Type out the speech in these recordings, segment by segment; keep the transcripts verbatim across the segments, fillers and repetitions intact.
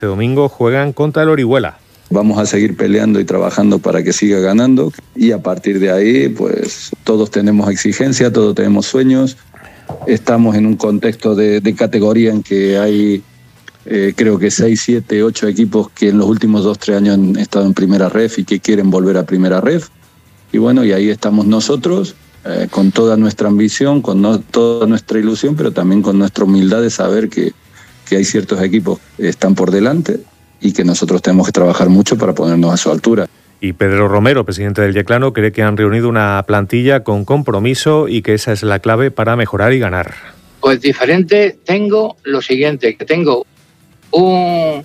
Este domingo juegan contra el Orihuela. Vamos a seguir peleando y trabajando para que siga ganando y a partir de ahí pues todos tenemos exigencia, todos tenemos sueños. Estamos en un contexto de, de categoría en que hay eh, creo que seis, siete, ocho equipos que en los últimos dos, tres años han estado en primera ref y que quieren volver a primera ref. Y bueno, y ahí estamos nosotros eh, con toda nuestra ambición, con no, toda nuestra ilusión, pero también con nuestra humildad de saber que, que hay ciertos equipos que están por delante y que nosotros tenemos que trabajar mucho para ponernos a su altura. Y Pedro Romero, presidente del Yeclano, cree que han reunido una plantilla con compromiso y que esa es la clave para mejorar y ganar. Pues diferente, tengo lo siguiente, que tengo un,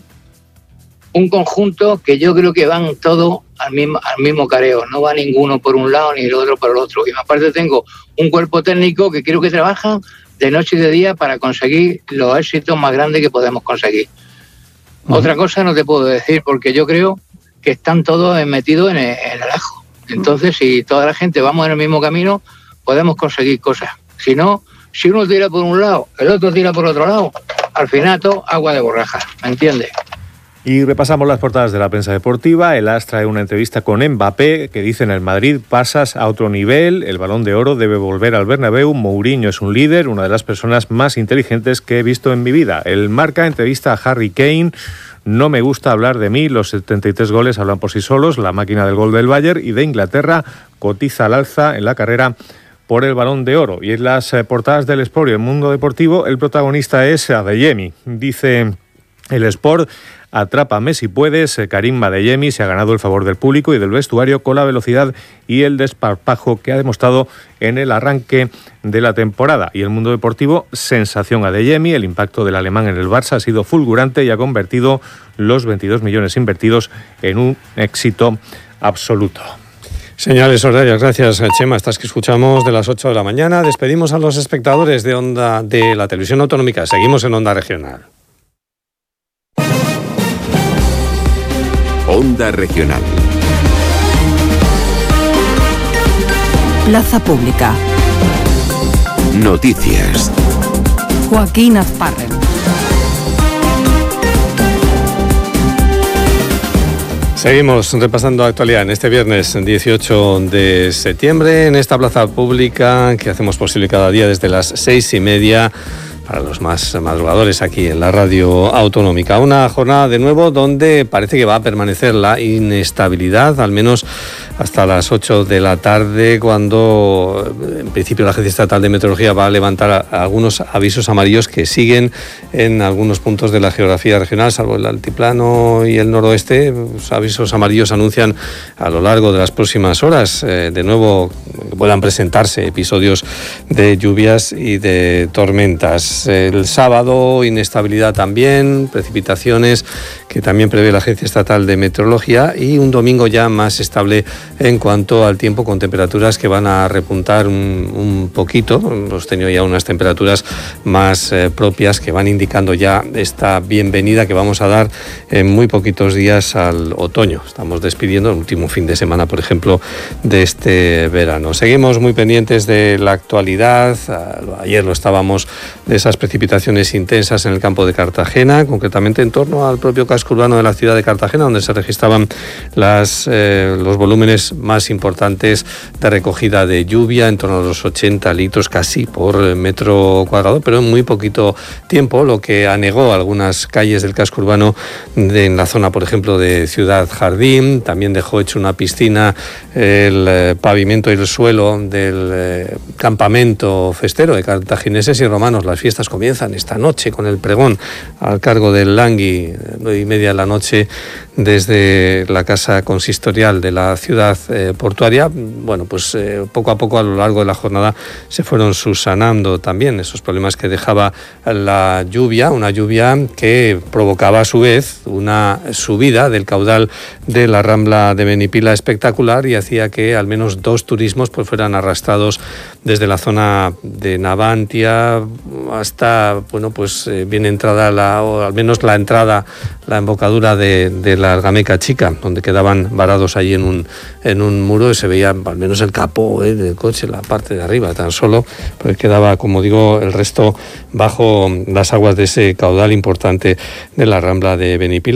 un conjunto que yo creo que van todos al mismo, al mismo careo, no va ninguno por un lado ni el otro por el otro. Y aparte tengo un cuerpo técnico que creo que trabajan de noche y de día para conseguir los éxitos más grandes que podemos conseguir. Uh-huh. Otra cosa no te puedo decir porque yo creo que están todos metidos en el, en el ajo. Entonces, si toda la gente vamos en el mismo camino, podemos conseguir cosas. Si no, si uno tira por un lado, el otro tira por otro lado, al final todo agua de borraja, ¿me entiendes? Y repasamos las portadas de la prensa deportiva. El AS trae una entrevista con Mbappé que dice: en el Madrid pasas a otro nivel, el Balón de Oro debe volver al Bernabéu, Mourinho es un líder, una de las personas más inteligentes que he visto en mi vida. El Marca entrevista a Harry Kane. No me gusta hablar de mí, los setenta y tres goles hablan por sí solos, la máquina del gol del Bayern, y de Inglaterra cotiza al alza en la carrera por el Balón de Oro. Y en las eh, portadas del Sport y el Mundo Deportivo, el protagonista es Adeyemi. Dice el Sport: atrápame si puedes, Karim Adeyemi se ha ganado el favor del público y del vestuario con la velocidad y el desparpajo que ha demostrado en el arranque de la temporada. Y el Mundo Deportivo: sensación Adeyemi, el impacto del alemán en el Barça ha sido fulgurante y ha convertido los veintidós millones invertidos en un éxito absoluto. Señales horarias, gracias Chema. Estas que escuchamos de las ocho de la mañana. Despedimos a los espectadores de Onda de la Televisión Autonómica. Seguimos en Onda Regional. Onda Regional. Plaza Pública. Noticias. Joaquín Azparren. Seguimos repasando actualidad en este viernes dieciocho de septiembre en esta plaza pública que hacemos posible cada día desde las seis y media para los más madrugadores aquí en la radio autonómica. Una jornada de nuevo donde parece que va a permanecer la inestabilidad, al menos hasta las ocho de la tarde, cuando en principio la Agencia Estatal de Meteorología va a levantar algunos avisos amarillos que siguen en algunos puntos de la geografía regional, salvo el altiplano y el noroeste. Los avisos amarillos anuncian a lo largo de las próximas horas, eh, de nuevo, que puedan presentarse episodios de lluvias y de tormentas. El sábado, inestabilidad también, precipitaciones que también prevé la Agencia Estatal de Meteorología, y un domingo ya más estable en cuanto al tiempo, con temperaturas que van a repuntar un, un poquito. Hemos tenido ya unas temperaturas más eh, propias que van indicando ya esta bienvenida que vamos a dar en muy poquitos días al otoño. Estamos despidiendo el último fin de semana, por ejemplo, de este verano. Seguimos muy pendientes de la actualidad. Ayer lo estábamos de esas precipitaciones intensas en el campo de Cartagena, concretamente en torno al propio casco urbano de la ciudad de Cartagena, donde se registraban las, eh, los volúmenes más importantes de recogida de lluvia, en torno a los ochenta litros casi por metro cuadrado, pero en muy poquito tiempo, lo que anegó algunas calles del casco urbano de, en la zona, por ejemplo, de Ciudad Jardín. También dejó hecho una piscina el eh, pavimento y el suelo del eh, campamento festero de cartagineses y romanos. Las fiestas comienzan esta noche con el pregón al cargo del Langui, nueve y media de la noche, desde la casa consistorial de la ciudad eh, portuaria. Bueno, pues eh, poco a poco a lo largo de la jornada se fueron subsanando también esos problemas que dejaba la lluvia, una lluvia que provocaba a su vez una subida del caudal de la Rambla de Benipila espectacular, y hacía que al menos dos turismos pues fueran arrastrados desde la zona de Navantia hasta, bueno, pues eh, bien entrada la, o al menos la entrada, la embocadura de, de la la Argameca Chica, donde quedaban varados allí en un, en un muro y se veía al menos el capó eh, del coche, la parte de arriba tan solo, porque quedaba, como digo, el resto bajo las aguas de ese caudal importante de la Rambla de Benipila.